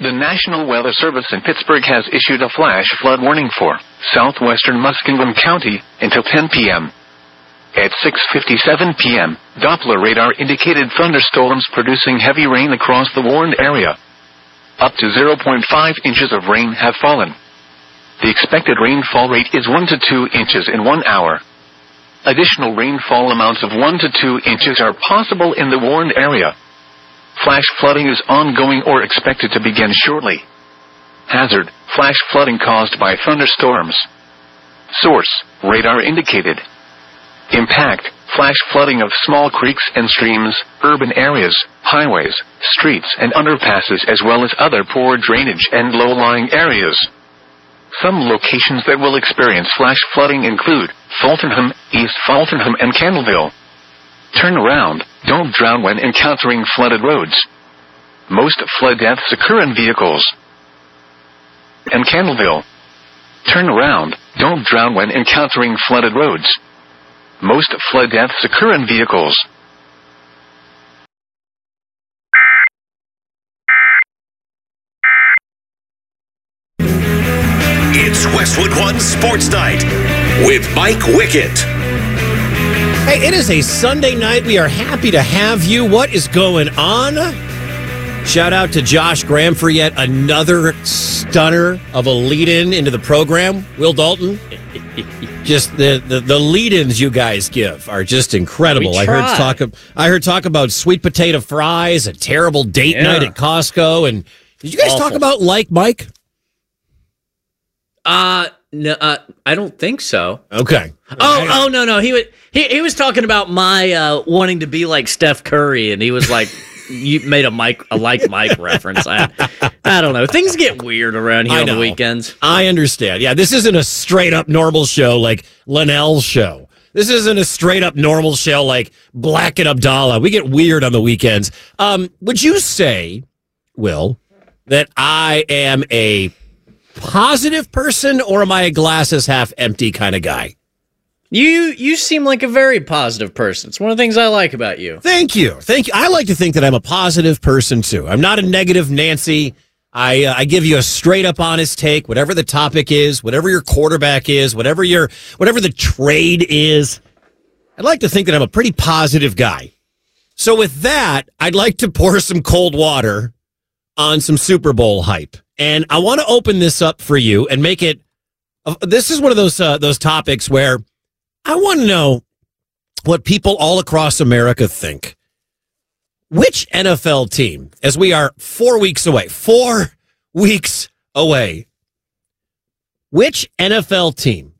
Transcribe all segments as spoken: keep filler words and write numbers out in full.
The National Weather Service in Pittsburgh has issued a flash flood warning for southwestern Muskingum County until ten p.m. At six fifty-seven p.m., Doppler radar indicated thunderstorms producing heavy rain across the warned area. Up to zero point five inches of rain have fallen. The expected rainfall rate is one to two inches in one hour. Additional rainfall amounts of one to two inches are possible in the warned area. Flash flooding is ongoing or expected to begin shortly. Hazard: flash flooding caused by thunderstorms. Source: radar indicated. Impact: flash flooding of small creeks and streams, urban areas, highways, streets and underpasses, as well as other poor drainage and low-lying areas. Some locations that will experience flash flooding include Fultonham, East Fultonham and Candleville. Turn around, don't drown when encountering flooded roads. Most flood deaths occur in vehicles. And Candleville. Turn around, don't drown when encountering flooded roads. Most flood deaths occur in vehicles. It's Westwood One Sports Night with Mike Wickett. Hey, it is a Sunday night. We are happy to have you. What is going on? Shout out to Josh Graham for yet another stunner of a lead-in into the program. Will Dalton, just the, the, the lead-ins you guys give are just incredible. I heard talk. I heard talk about sweet potato fries, a terrible date yeah. night at Costco, and did you guys Awful. talk about Like Mike? Uh, no, uh, I don't think so. Okay. Oh, oh no, no. He was he he was talking about my uh, wanting to be like Steph Curry, and he was like, "You made a Mike a like Mike reference." I, I don't know. Things get weird around here on the weekends. I understand. Yeah, this isn't a straight up normal show like Linnell's show. This isn't a straight up normal show like Black and Abdallah. We get weird on the weekends. Um, would you say, Will, that I am a positive person, or am I a glasses half empty kind of guy? You you seem like a very positive person. It's one of the things I like about you. Thank you. Thank you. I like to think that I'm a positive person, too. I'm not a negative Nancy. I uh, I give you a straight up honest take, whatever the topic is, whatever your quarterback is, whatever your whatever the trade is. I'd like to think that I'm a pretty positive guy. So with that, I'd like to pour some cold water on some Super Bowl hype. And I want to open this up for you and make it, uh, this is one of those uh, those topics where I want to know what people all across America think. Which N F L team, as we are four weeks away, four weeks away, which N F L team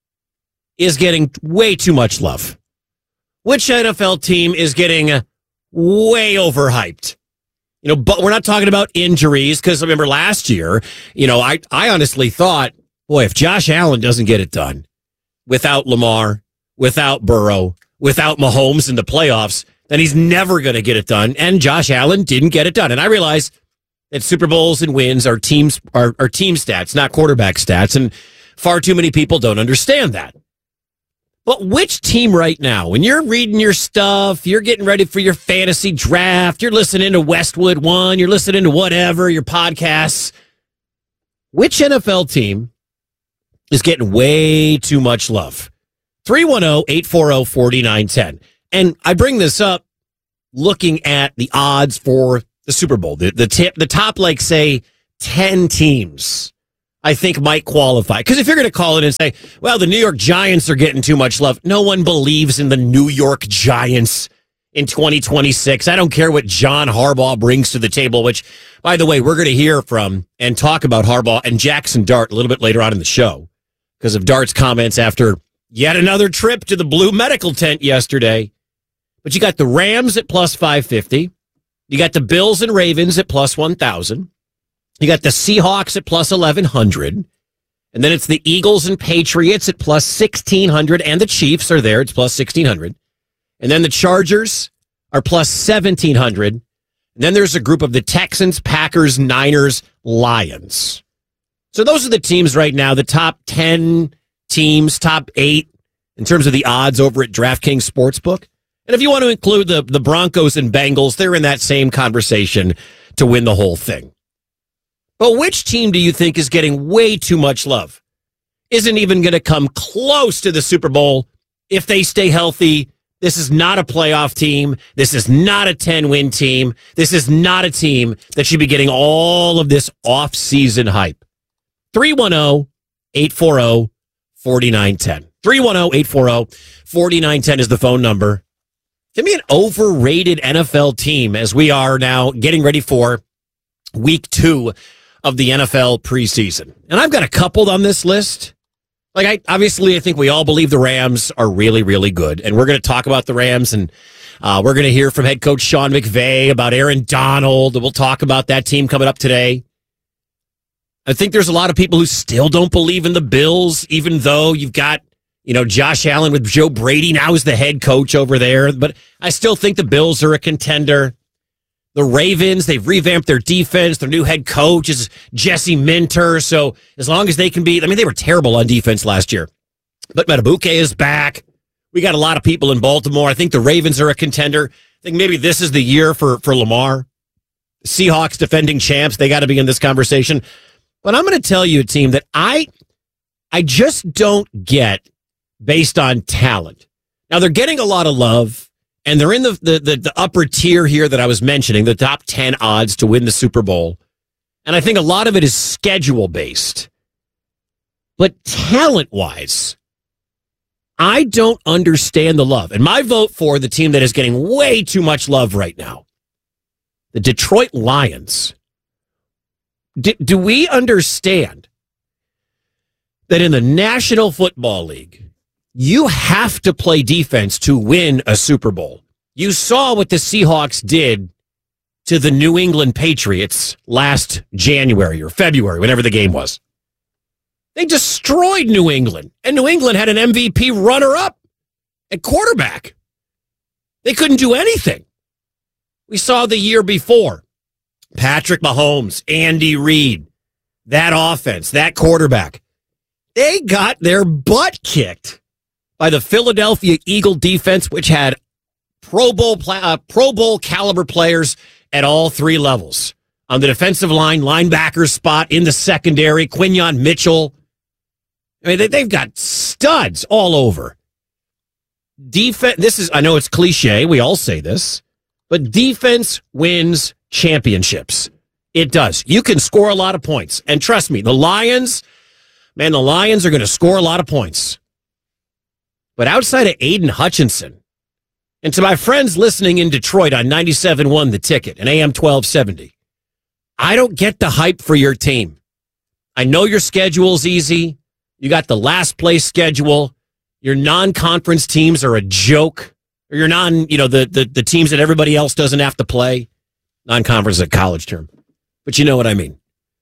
is getting way too much love? Which N F L team is getting way overhyped? You know, but we're not talking about injuries, because remember last year, you know, I, I honestly thought, boy, if Josh Allen doesn't get it done without Lamar, without Burrow, without Mahomes in the playoffs, then he's never going to get it done. And Josh Allen didn't get it done. And I realize that Super Bowls and wins are teams are, are team stats, not quarterback stats. And far too many people don't understand that. But which team right now, when you're reading your stuff, you're getting ready for your fantasy draft, you're listening to Westwood One, you're listening to whatever, your podcasts, which N F L team is getting way too much love? three one zero, eight four zero, four nine one zero. And I bring this up looking at the odds for the Super Bowl. The, the, tip, the top, like, say, ten teams I think might qualify. Because if you're going to call it and say, well, the New York Giants are getting too much love, no one believes in the New York Giants in twenty twenty-six. I don't care what John Harbaugh brings to the table, which, by the way, we're going to hear from and talk about Harbaugh and Jackson Dart a little bit later on in the show because of Dart's comments after yet another trip to the Blue Medical Tent yesterday. But you got the Rams at plus five fifty. You got the Bills and Ravens at plus one thousand. You got the Seahawks at plus eleven hundred. And then it's the Eagles and Patriots at plus sixteen hundred. And the Chiefs are there. It's plus sixteen hundred. And then the Chargers are plus seventeen hundred. And then there's a group of the Texans, Packers, Niners, Lions. So those are the teams right now, the top ten teams, top eight in terms of the odds over at DraftKings Sportsbook. And if you want to include the, the Broncos and Bengals, they're in that same conversation to win the whole thing. But which team do you think is getting way too much love? Isn't even going to come close to the Super Bowl if they stay healthy. This is not a playoff team. This is not a ten-win team. This is not a team that should be getting all of this off-season hype. three one zero, eight four zero, four nine one zero. three one zero, eight four zero, four nine one zero is the phone number. Give me an overrated N F L team as we are now getting ready for week two of the N F L preseason. And I've got a couple on this list. Like, I obviously, I think we all believe the Rams are really, really good. And we're going to talk about the Rams, and uh, we're going to hear from head coach Sean McVay about Aaron Donald. We'll talk about that team coming up today. I think there's a lot of people who still don't believe in the Bills, even though you've got, you know, Josh Allen with Joe Brady now as the head coach over there. But I still think the Bills are a contender. The Ravens, they've revamped their defense. Their new head coach is Jesse Minter. So as long as they can be, I mean, they were terrible on defense last year. But Matabuke is back. We got a lot of people in Baltimore. I think the Ravens are a contender. I think maybe this is the year for, for Lamar. Seahawks defending champs. They got to be in this conversation. But I'm going to tell you a team that I, I just don't get based on talent. Now, they're getting a lot of love. And they're in the, the, the, the upper tier here that I was mentioning, the top ten odds to win the Super Bowl. And I think a lot of it is schedule-based. But talent-wise, I don't understand the love. And my vote for the team that is getting way too much love right now, the Detroit Lions. D- do we understand that in the National Football League, you have to play defense to win a Super Bowl? You saw what the Seahawks did to the New England Patriots last January or February, whenever the game was. They destroyed New England, and New England had an M V P runner-up at quarterback. They couldn't do anything. We saw the year before. Patrick Mahomes, Andy Reid, that offense, that quarterback. They got their butt kicked by the Philadelphia Eagle defense, which had Pro Bowl uh, Pro Bowl caliber players at all three levels. On the defensive line, linebacker spot, in the secondary, Quinyon Mitchell. I mean, they, they've got studs all over. Defense, this is, I know it's cliche, we all say this, but defense wins championships. It does. You can score a lot of points. And trust me, the Lions, man, the Lions are going to score a lot of points. But outside of Aiden Hutchinson, and to my friends listening in Detroit on ninety-seven point one The Ticket and A M twelve seventy, I don't get the hype for your team. I know your schedule's easy. You got the last place schedule. Your non-conference teams are a joke. Or your non, you know, the, the, the teams that everybody else doesn't have to play. Non-conference is a college term. But you know what I mean.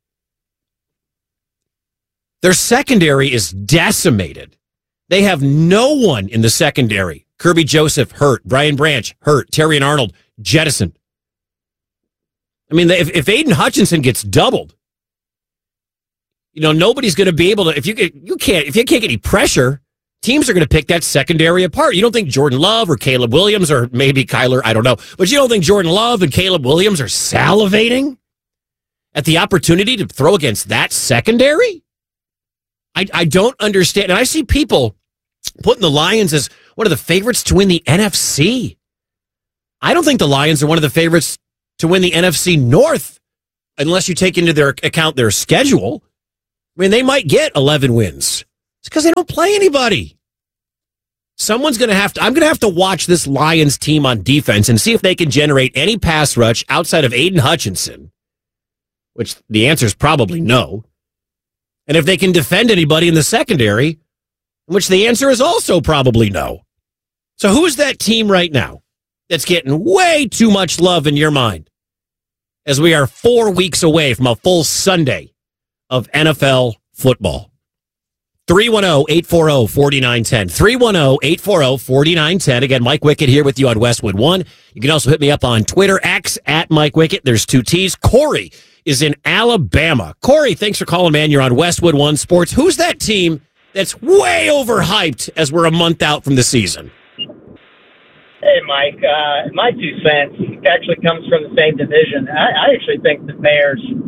Their secondary is decimated. They have no one in the secondary. Kirby Joseph, hurt. Brian Branch, hurt. Terry and Arnold, jettisoned. I mean, if, if Aiden Hutchinson gets doubled, you know, nobody's going to be able to, if you get, you can't, if you can't get any pressure, teams are going to pick that secondary apart. You don't think Jordan Love or Caleb Williams or maybe Kyler, I don't know, but you don't think Jordan Love and Caleb Williams are salivating at the opportunity to throw against that secondary? I, I don't understand. And I see people putting the Lions as one of the favorites to win the N F C. I don't think the Lions are one of the favorites to win the N F C North unless you take into their account their schedule. I mean, they might get eleven wins. It's because they don't play anybody. Someone's going to have to, I'm going to have to watch this Lions team on defense and see if they can generate any pass rush outside of Aiden Hutchinson, which the answer is probably no. And if they can defend anybody in the secondary, which the answer is also probably no. So who is that team right now that's getting way too much love in your mind as we are four weeks away from a full Sunday of N F L football? three one zero, eight four zero, four nine one zero. three one zero, eight four zero, four nine one zero. Again, Mike Wickett here with you on Westwood One. You can also hit me up on Twitter, X, at Mike Wickett. There's two T's. Corey is in Alabama. Corey, thanks for calling, man. You're on Westwood One Sports. Who's that team that's way overhyped as we're a month out from the season? Hey, Mike. Uh, my two cents actually comes from the same division. I, I actually think the Bears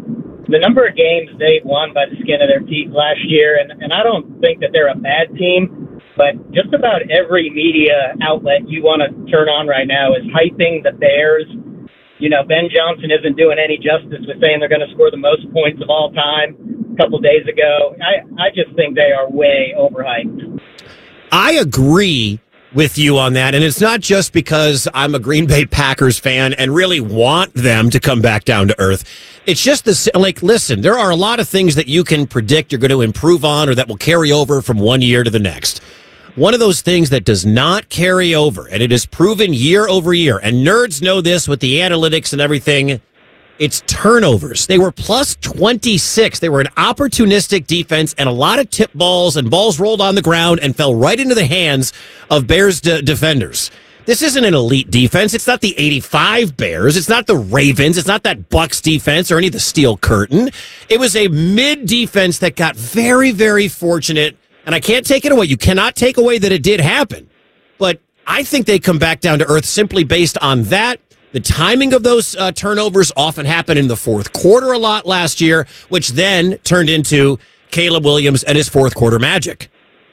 the number of games they won by the skin of their teeth last year, and, and I don't think that they're a bad team, but just about every media outlet you want to turn on right now is hyping the Bears. You know, Ben Johnson isn't doing any justice with saying they're going to score the most points of all time a couple days ago. I, I just think they are way overhyped. I agree with you on that, and it's not just because I'm a Green Bay Packers fan and really want them to come back down to earth. It's just this, like, listen, there are a lot of things that you can predict you're going to improve on or that will carry over from one year to the next. One of those things that does not carry over, and it is proven year over year, and nerds know this with the analytics and everything, it's turnovers. They were plus twenty-six. They were an opportunistic defense, and a lot of tip balls and balls rolled on the ground and fell right into the hands of Bears de- defenders. This isn't an elite defense. It's not the eighty-five Bears. It's not the Ravens. It's not that Bucks defense or any of the Steel Curtain. It was a mid defense that got very, very fortunate. And I can't take it away. You cannot take away that it did happen. But I think they come back down to earth simply based on that. The timing of those uh, turnovers often happened in the fourth quarter a lot last year, which then turned into Caleb Williams and his fourth quarter magic.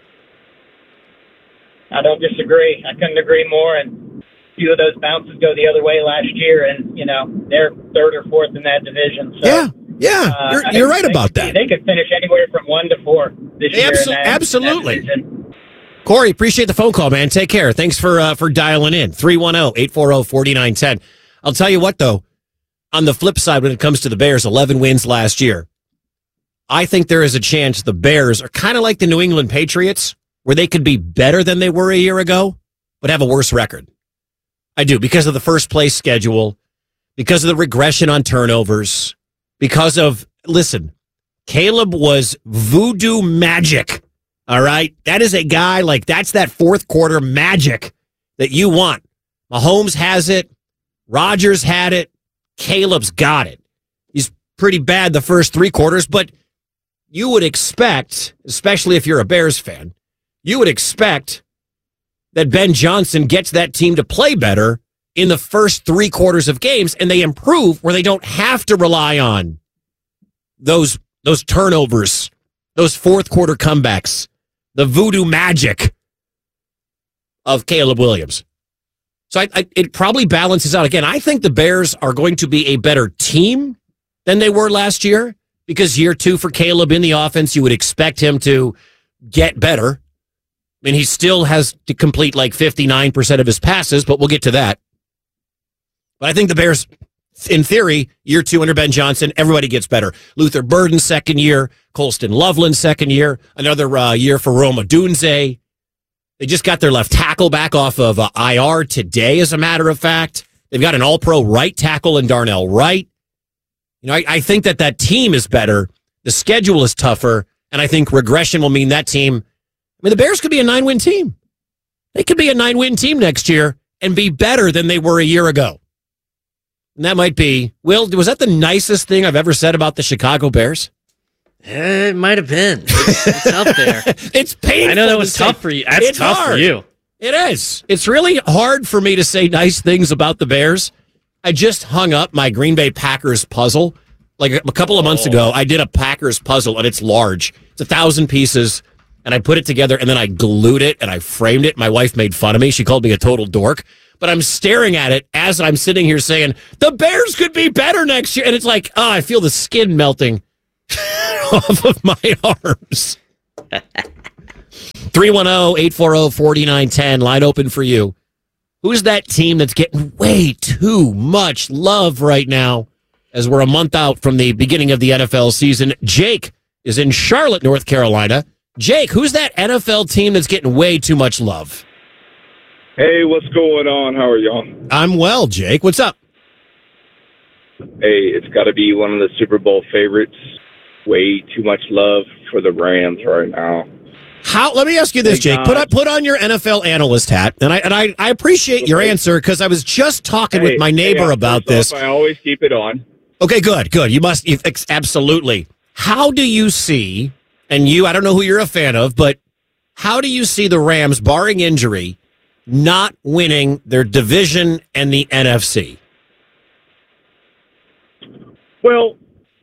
I don't disagree. I couldn't agree more. And a few of those bounces go the other way last year, and, you know, they're third or fourth in that division. So. Yeah. Yeah, uh, you're, you're right they, about that. They could finish anywhere from one to four this year. Absol- in that, absolutely. in that Corey, appreciate the phone call, man. Take care. Thanks for uh, for dialing in. three one zero, eight four zero, four nine one zero. I'll tell you what, though, on the flip side, when it comes to the Bears, eleven wins last year, I think there is a chance the Bears are kind of like the New England Patriots, where they could be better than they were a year ago, but have a worse record. I do, because of the first place schedule, because of the regression on turnovers, because of, listen, Caleb was voodoo magic, all right? That is a guy, like, that's that fourth quarter magic that you want. Mahomes has it. Rodgers had it. Caleb's got it. He's pretty bad the first three quarters, but you would expect, especially if you're a Bears fan, you would expect that Ben Johnson gets that team to play better in the first three quarters of games, and they improve where they don't have to rely on those those turnovers, those fourth quarter comebacks, the voodoo magic of Caleb Williams. So I, I, it probably balances out. Again, I think the Bears are going to be a better team than they were last year, because year two for Caleb in the offense, you would expect him to get better. I mean, he still has to complete like fifty-nine percent of his passes, but we'll get to that. But I think the Bears, in theory, year two under Ben Johnson, everybody gets better. Luther Burden, second year. Colston Loveland, second year. Another uh, year for Rome Odunze. They just got their left tackle back off of uh, I R today, as a matter of fact. They've got an all-pro right tackle in Darnell Wright. You know, I, I think that that team is better. The schedule is tougher, and I think regression will mean that team. I mean, the Bears could be a nine-win team. They could be a nine-win team next year and be better than they were a year ago. And that might be, Will, was that the nicest thing I've ever said about the Chicago Bears? Eh, it might have been. It's, it's up there. It's painful. I know that was to tough say. for you. That's It's tough hard. for you. It is. It's really hard for me to say nice things about the Bears. I just hung up my Green Bay Packers puzzle. Like a couple of months Oh. ago, I did a Packers puzzle, and it's large. It's a thousand pieces, and I put it together, and then I glued it, and I framed it. My wife made fun of me. She called me a total dork. But I'm staring at it as I'm sitting here saying, the Bears could be better next year. And it's like, oh, I feel the skin melting off of my arms. three one zero, eight four zero, four nine one zero, line open for you. Who's that team that's getting way too much love right now as we're a month out from the beginning of the N F L season? Jake is in Charlotte, North Carolina. Jake, who's that N F L team that's getting way too much love? Hey, what's going on? How are y'all? I'm well, Jake. What's up? Hey, it's got to be one of the Super Bowl favorites. Way too much love for the Rams right now. How? Let me ask you this, Hey, Jake. Put on, put on your N F L analyst hat, and I and I, I appreciate your Okay. answer, because I was just talking Hey, with my neighbor hey, about first this. off, I always keep it on. Okay, good, good. You must you, ex- absolutely. How do you see? And you, I don't know who you're a fan of, but how do you see the Rams, barring injury, not winning their division and the N F C? Well,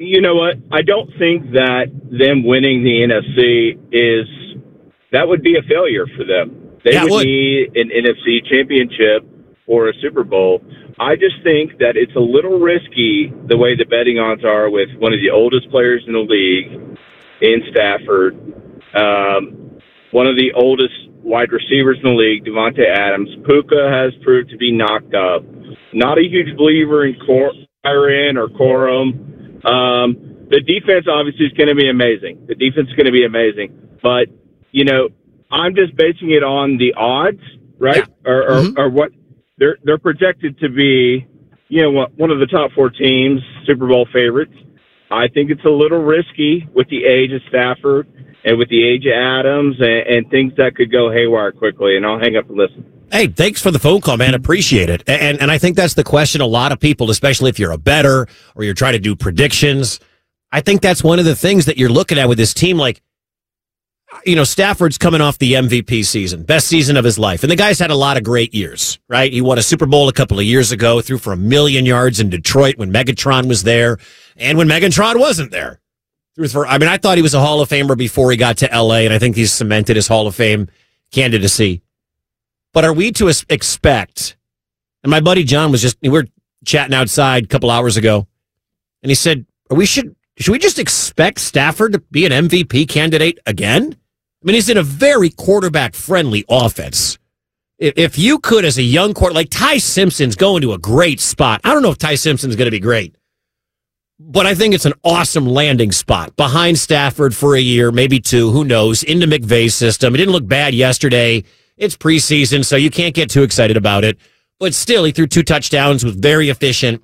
you know what? I don't think that them winning the N F C is that would be a failure for them. They Yeah, it would, would. need an N F C championship or a Super Bowl. I just think that it's a little risky the way the betting odds are with one of the oldest players in the league in Stafford, um, one of the oldest wide receivers in the league, Devontae Adams. Puka has proved to be knocked up. Not a huge believer in Cor- Kyren or Corum. Um, the defense obviously is going to be amazing. The defense is going to be amazing. But, you know, I'm just basing it on the odds, right? Yeah. Or, or, Mm-hmm. or what they're they're projected to be, you know, one of the top four teams, Super Bowl favorites. I think it's a little risky with the age of Stafford and with the age of Adams and, and things that could go haywire quickly. And I'll hang up and listen. Hey, thanks for the phone call, man. Appreciate it. And and I think that's the question a lot of people, especially if you're a bettor or you're trying to do predictions. I think that's one of the things that you're looking at with this team. Like, you know, Stafford's coming off the M V P season, best season of his life. And the guy's had a lot of great years, right? He won a Super Bowl a couple of years ago, threw for a million yards in Detroit when Megatron was there and when Megatron wasn't there. Threw for, I mean, I thought he was a Hall of Famer before he got to L A, and I think he's cemented his Hall of Fame candidacy. But are we to expect, and my buddy John was just, we were chatting outside a couple hours ago, and he said, are we should, should we just expect Stafford to be an M V P candidate again? I mean, he's in a very quarterback-friendly offense. If, if you could, as a young quarterback, like Ty Simpson's going to a great spot. I don't know if Ty Simpson's going to be great, but I think it's an awesome landing spot behind Stafford for a year, maybe two, who knows, into McVay's system. It didn't look bad yesterday. It's preseason, so you can't get too excited about it. But still, he threw two touchdowns, was very efficient.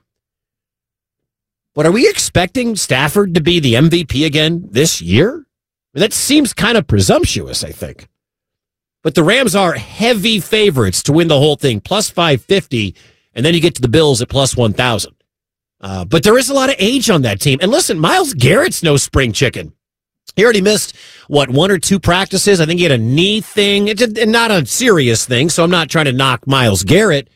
But are we expecting Stafford to be the M V P again this year? I mean, that seems kind of presumptuous, I think. But the Rams are heavy favorites to win the whole thing, plus five fifty, and then you get to the Bills at plus one thousand. Uh, but there is a lot of age on that team. And listen, Myles Garrett's no spring chicken. He already missed, what, one or two practices? I think he had a knee thing. It's a, not a serious thing, so I'm not trying to knock Myles Garrett.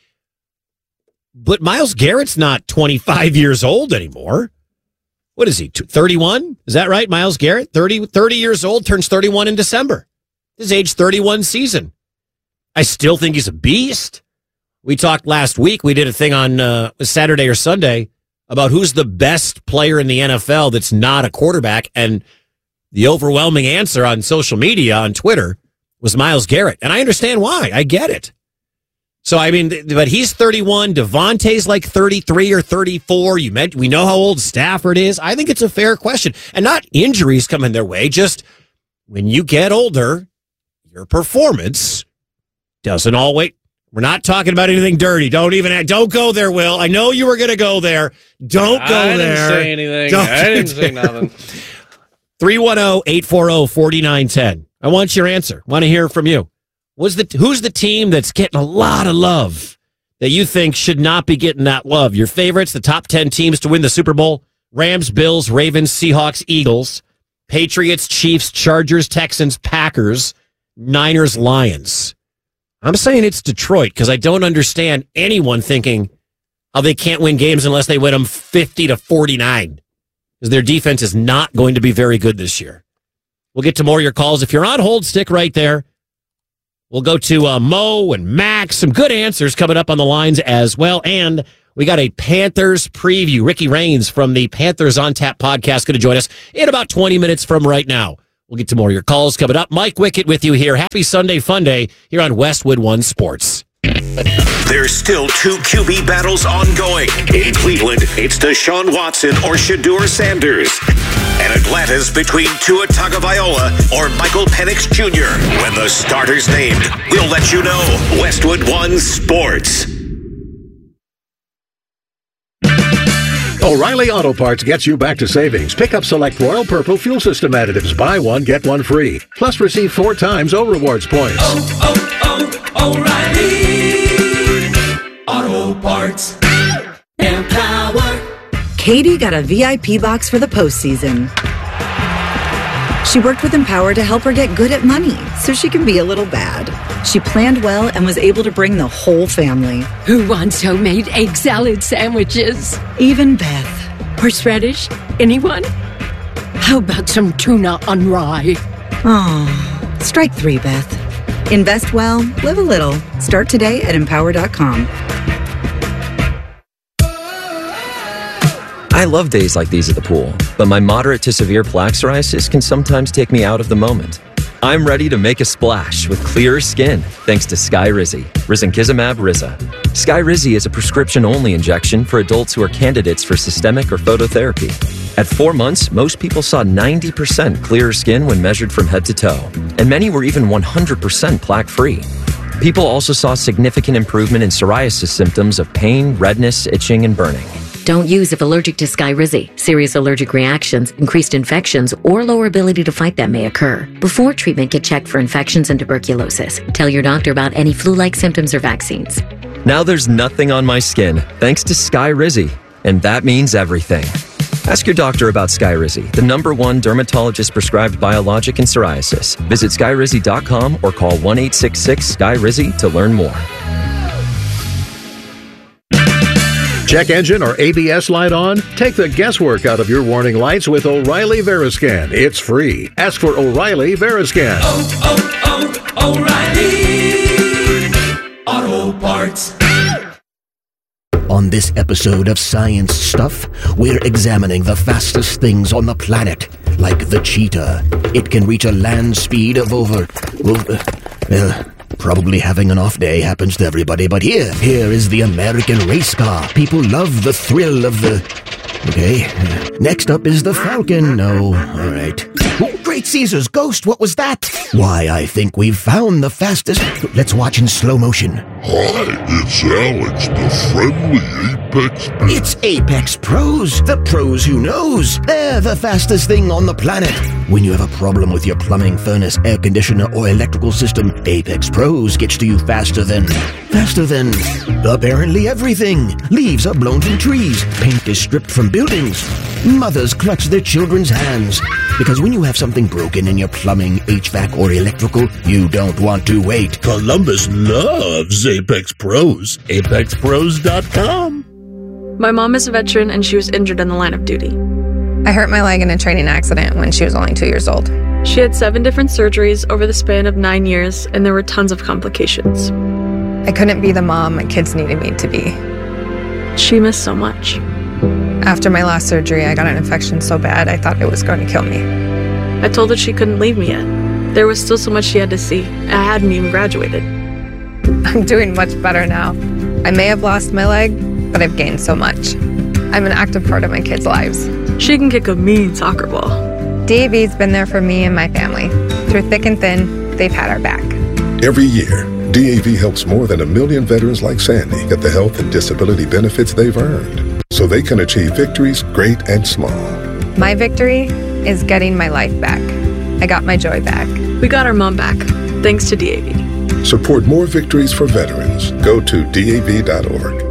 But Myles Garrett's not twenty-five years old anymore. What is he, thirty-one? Is that right, Myles Garrett? thirty, thirty years old, turns thirty-one in December. His age thirty-one season. I still think he's a beast. We talked last week, we did a thing on uh, Saturday or Sunday about who's the best player in the N F L that's not a quarterback, and the overwhelming answer on social media, on Twitter, was Myles Garrett. And I understand why. I get it. So, I mean, but he's thirty-one. Devontae's like thirty-three or thirty-four. You met, we know how old Stafford is. I think it's a fair question. And not injuries coming their way, just when you get older, your performance doesn't always... We're not talking about anything dirty. Don't even... Don't go there, Will. I know you were going to go there. Don't go I there. I didn't say anything. Don't I didn't say nothing. three one zero, eight four zero, four nine one zero. I want your answer. I want to hear from you. What's the, who's the team that's getting a lot of love that you think should not be getting that love? Your favorites, the top ten teams to win the Super Bowl: Rams, Bills, Ravens, Seahawks, Eagles, Patriots, Chiefs, Chargers, Texans, Packers, Niners, Lions. I'm saying it's Detroit because I don't understand anyone thinking how they can't win games unless they win them fifty to forty-nine. Because their defense is not going to be very good this year. We'll get to more of your calls. If you're on hold, stick right there. We'll go to uh, Mo and Max. Some good answers coming up on the lines as well. And we got a Panthers preview. Ricky Raines from the Panthers on Tap podcast going to join us in about twenty minutes from right now. We'll get to more of your calls coming up. Mike Wickett with you here. Happy Sunday Fun Day here on Westwood One Sports. There's still two Q B battles ongoing. In Cleveland, it's Deshaun Watson or Shedeur Sanders. And Atlanta's between Tua Tagovailoa or Michael Penix Junior When the starter's named, we'll let you know. Westwood One Sports. O'Reilly Auto Parts gets you back to savings. Pick up select Royal Purple fuel system additives. Buy one, get one free. Plus, receive four times O Rewards points. Oh, oh, oh, O'Reilly Auto Parts. Empower. Katie got a V I P box for the postseason. She worked with Empower to help her get good at money so she can be a little bad. She planned well and was able to bring the whole family. Who wants homemade egg salad sandwiches? Even Beth. Horseradish? Anyone? How about some tuna on rye? Oh, strike three, Beth. Invest well, live a little. Start today at empower dot com. I love days like these at the pool, but my moderate to severe plaque psoriasis can sometimes take me out of the moment. I'm ready to make a splash with clearer skin thanks to Skyrizi, risankizumab Riza. Skyrizi is a prescription-only injection for adults who are candidates for systemic or phototherapy. At four months, most people saw ninety percent clearer skin when measured from head to toe, and many were even one hundred percent plaque-free. People also saw significant improvement in psoriasis symptoms of pain, redness, itching, and burning. Don't use if allergic to Skyrizi. Serious allergic reactions, increased infections, or lower ability to fight them may occur. Before treatment, get checked for infections and tuberculosis. Tell your doctor about any flu-like symptoms or vaccines. Now there's nothing on my skin, thanks to Skyrizi, and that means everything. Ask your doctor about Skyrizi, the number one dermatologist-prescribed biologic in psoriasis. Visit skyrizi dot com or call one eight six six Sky Rizi to learn more. Check engine or A B S light on? Take the guesswork out of your warning lights with O'Reilly Veriscan. It's free. Ask for O'Reilly Veriscan. Oh, oh, oh, O'Reilly Auto Parts. On this episode of Science Stuff, we're examining the fastest things on the planet, like the cheetah. It can reach a land speed of over... over uh, Probably having an off day happens to everybody, but here, here is the American race car. People love the thrill of the... Okay. Next up is the Falcon. No, all right. Oh, great Caesar's ghost, what was that? Why, I think we've found the fastest... Let's watch in slow motion. Hi, it's Alex, the friendly Apex Pro. It's Apex Pros, the pros who knows. They're the fastest thing on the planet. When you have a problem with your plumbing, furnace, air conditioner, or electrical system, Apex Pros gets to you faster than... Faster than... apparently everything. Leaves are blown from trees. Paint is stripped from buildings. Mothers clutch their children's hands. Because when you have something broken in your plumbing, H V A C, or electrical, you don't want to wait. Columbus loves Apex Pros. apex pros dot com. My mom is a veteran and she was injured in the line of duty. I hurt my leg in a training accident when she was only two years old. She had seven different surgeries over the span of nine years, and there were tons of complications. I couldn't be the mom my kids needed me to be. She missed so much. After my last surgery, I got an infection so bad I thought it was going to kill me. I told her she couldn't leave me yet. There was still so much she had to see. I hadn't even graduated. I'm doing much better now. I may have lost my leg, but I've gained so much. I'm an active part of my kids' lives. She can kick a mean soccer ball. D A V's been there for me and my family. Through thick and thin, they've had our back. Every year, D A V helps more than a million veterans like Sandy get the health and disability benefits they've earned, so they can achieve victories great and small. My victory is getting my life back. I got my joy back. We got our mom back, thanks to D A V. Support more victories for veterans. Go to D A V dot org.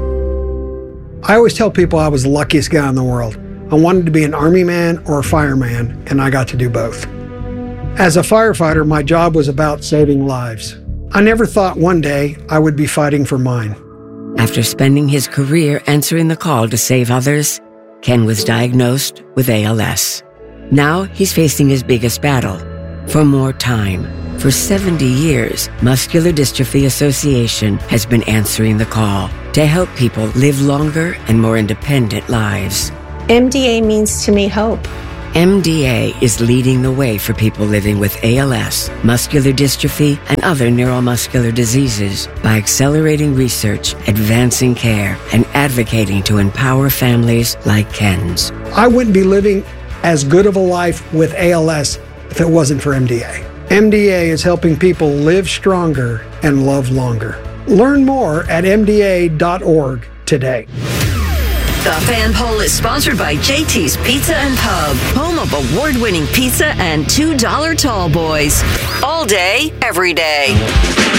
I always tell people I was the luckiest guy in the world. I wanted to be an army man or a fireman, and I got to do both. As a firefighter, my job was about saving lives. I never thought one day I would be fighting for mine. After spending his career answering the call to save others, Ken was diagnosed with A L S. Now he's facing his biggest battle, for more time. For seventy years, Muscular Dystrophy Association has been answering the call to help people live longer and more independent lives. M D A means to me hope. M D A is leading the way for people living with A L S, muscular dystrophy, and other neuromuscular diseases by accelerating research, advancing care, and advocating to empower families like Ken's. I wouldn't be living as good of a life with A L S if it wasn't for M D A. M D A is helping people live stronger and love longer. Learn more at M D A dot org today. The Fan Poll is sponsored by J T's Pizza and Pub, home of award-winning pizza and two dollar tall boys. All day, every day.